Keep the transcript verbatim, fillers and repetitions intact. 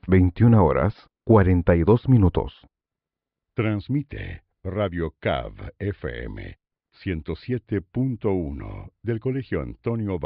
veintiuna horas cuarenta y dos minutos. Transmite Radio C A V F M ciento siete punto uno del Colegio Antonio